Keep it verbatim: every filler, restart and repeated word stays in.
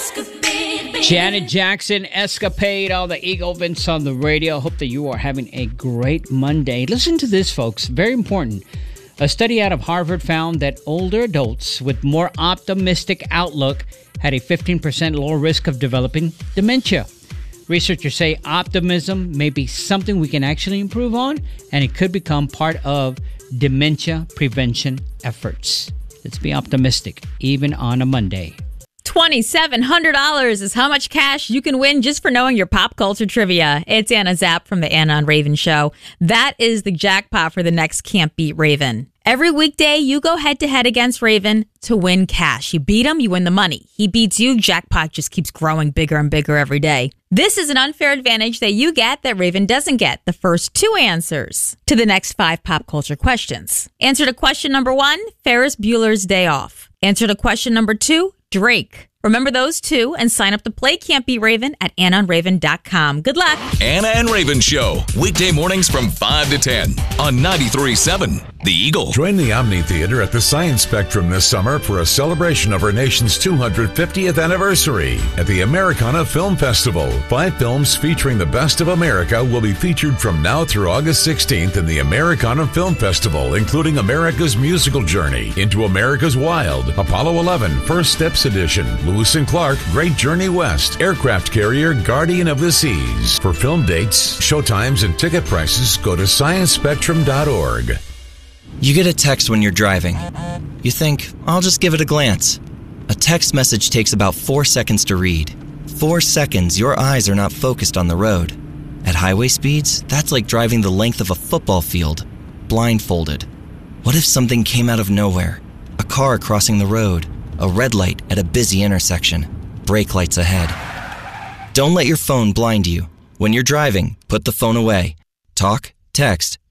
Janet Jackson, Escapade, all the Eagle events on the radio. Hope that you are having a great Monday. Listen to this, folks. Very important. A study out of Harvard found that older adults with more optimistic outlook had a fifteen percent lower risk of developing dementia. Researchers say optimism may be something we can actually improve on, and it could become part of dementia prevention efforts. Let's be optimistic, even on a Monday. two thousand seven hundred dollars is how much cash you can win just for knowing your pop culture trivia. It's Anna Zapp from the Anna and Raven Show. That is the jackpot for the next Can't Beat Raven. Every weekday, you go head-to-head against Raven to win cash. You beat him, you win the money. He beats you, jackpot just keeps growing bigger and bigger every day. This is an unfair advantage that you get that Raven doesn't get. The first two answers to the next five pop culture questions. Answer to question number one, Ferris Bueller's Day Off. Answer to question number two, Drake. Remember those two and sign up to play Can't Beat Raven at anna and raven dot com. Good luck. Anna and Raven Show, weekday mornings from five to ten on ninety-three point seven The Eagle. Join the Omni Theater at the Science Spectrum this summer for a celebration of our nation's two hundred fiftieth anniversary at the Americana Film Festival. Five films featuring the best of America will be featured from now through August sixteenth in the Americana Film Festival, including America's Musical Journey, Into America's Wild, Apollo eleven, First Steps Edition, Lewis and Clark, Great Journey West, Aircraft Carrier, Guardian of the Seas. For film dates, showtimes, and ticket prices, go to science spectrum dot org. You get a text when you're driving. You think, I'll just give it a glance. A text message takes about four seconds to read. Four seconds, your eyes are not focused on the road. At highway speeds, that's like driving the length of a football field, blindfolded. What if something came out of nowhere? A car crossing the road, a red light at a busy intersection, brake lights ahead. Don't let your phone blind you. When you're driving, put the phone away. Talk, text,